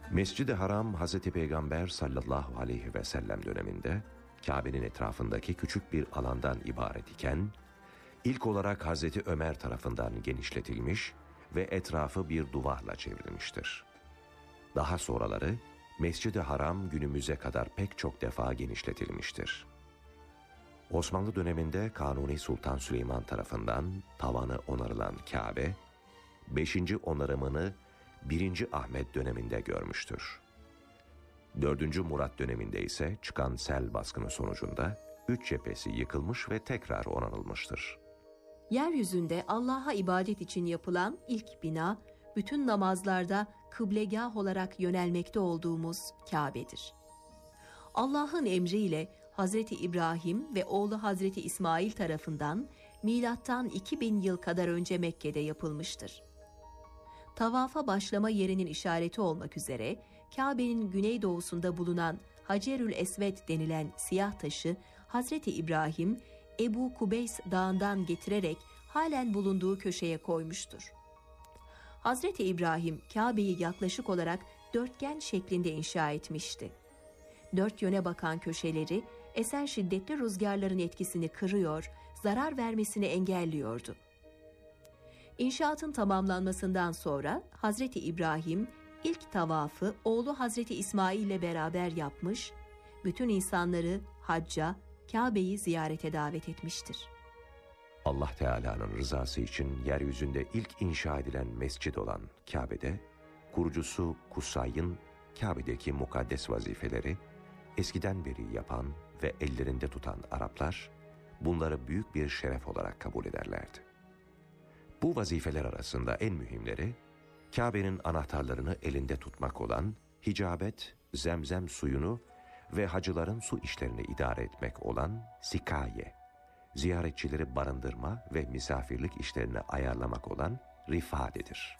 Mescid-i Haram, Hz. Peygamber sallallahu aleyhi ve sellem döneminde Kabe'nin etrafındaki küçük bir alandan ibaret iken, ilk olarak Hz. Ömer tarafından genişletilmiş ve etrafı bir duvarla çevrilmiştir. Daha sonraları Mescid-i Haram günümüze kadar pek çok defa genişletilmiştir. Osmanlı döneminde Kanuni Sultan Süleyman tarafından tavanı onarılan Kabe, 5. onarımını 1. Ahmet döneminde görmüştür. 4. Murat döneminde ise çıkan sel baskını sonucunda 3 cephesi yıkılmış ve tekrar onarılmıştır. Yeryüzünde Allah'a ibadet için yapılan ilk bina, bütün namazlarda kıblegâh olarak yönelmekte olduğumuz Kabe'dir. Allah'ın emriyle Hazreti İbrahim ve oğlu Hazreti İsmail tarafından milattan 2000 yıl kadar önce Mekke'de yapılmıştır. Tavafa başlama yerinin işareti olmak üzere Kabe'nin güneydoğusunda bulunan Hacerül Esved denilen siyah taşı Hazreti İbrahim Ebu Kubeys dağından getirerek halen bulunduğu köşeye koymuştur. Hazreti İbrahim Kabe'yi yaklaşık olarak dörtgen şeklinde inşa etmişti. Dört yöne bakan köşeleri eser şiddetli rüzgarların etkisini kırıyor, zarar vermesini engelliyordu. İnşaatın tamamlanmasından sonra Hazreti İbrahim ilk tavafı oğlu Hazreti İsmail ile beraber yapmış, bütün insanları hacca, Kabe'yi ziyarete davet etmiştir. Allah Teala'nın rızası için yeryüzünde ilk inşa edilen mescid olan Kabe'de, kurucusu Kusay'ın Kabe'deki mukaddes vazifeleri eskiden beri yapan ve ellerinde tutan Araplar, bunları büyük bir şeref olarak kabul ederlerdi. Bu vazifeler arasında en mühimleri, Kabe'nin anahtarlarını elinde tutmak olan hicabet, zemzem suyunu ve hacıların su işlerini idare etmek olan sikaye, ziyaretçileri barındırma ve misafirlik işlerini ayarlamak olan rifadedir.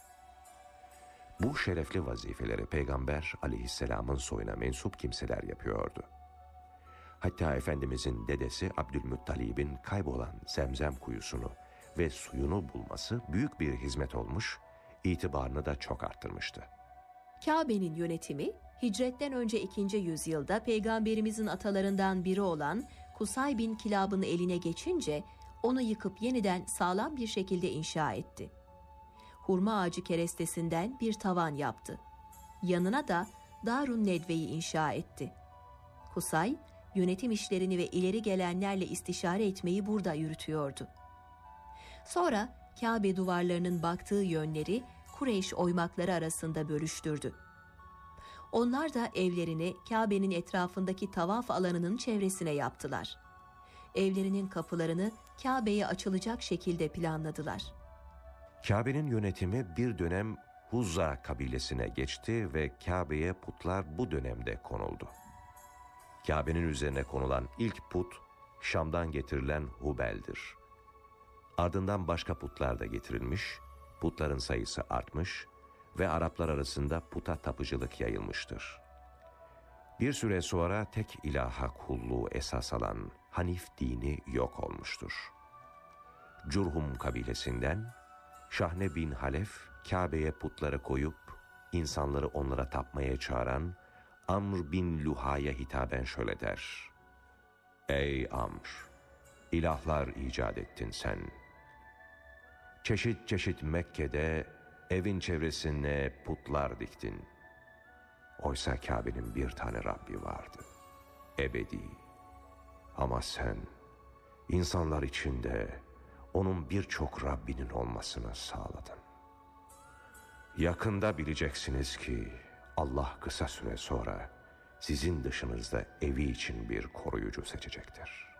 Bu şerefli vazifeleri Peygamber aleyhisselamın soyuna mensup kimseler yapıyordu. Hatta Efendimizin dedesi Abdülmuttalib'in kaybolan zemzem kuyusunu ve suyunu bulması büyük bir hizmet olmuş, itibarını da çok arttırmıştı. Kabe'nin yönetimi, hicretten önce 2. yüzyılda Peygamberimizin atalarından biri olan Kusay bin Kilab'ın eline geçince, onu yıkıp yeniden sağlam bir şekilde inşa etti. Hurma ağacı kerestesinden bir tavan yaptı. Yanına da Darun Nedve'yi inşa etti. Kusay, yönetim işlerini ve ileri gelenlerle istişare etmeyi burada yürütüyordu. Sonra Kabe duvarlarının baktığı yönleri Kureyş oymakları arasında bölüştürdü. Onlar da evlerini Kabe'nin etrafındaki tavaf alanının çevresine yaptılar. Evlerinin kapılarını Kabe'ye açılacak şekilde planladılar. Kabe'nin yönetimi bir dönem Huzza kabilesine geçti ve Kabe'ye putlar bu dönemde konuldu. Kabe'nin üzerine konulan ilk put, Şam'dan getirilen Hubel'dir. Ardından başka putlar da getirilmiş, putların sayısı artmış ve Araplar arasında puta tapıcılık yayılmıştır. Bir süre sonra tek ilaha kulluğu esas alan Hanif dini yok olmuştur. Curhum kabilesinden Şahne bin Halef, Kabe'ye putları koyup insanları onlara tapmaya çağıran Amr bin Luha'ya hitaben şöyle der: "Ey Amr, ilahlar icat ettin sen. Çeşit çeşit Mekke'de evin çevresine putlar diktin. Oysa Kabe'nin bir tane Rabbi vardı, ebedi. Ama sen insanlar içinde onun birçok Rabbinin olmasını sağladın. Yakında bileceksiniz ki Allah kısa süre sonra sizin dışınızda evi için bir koruyucu seçecektir."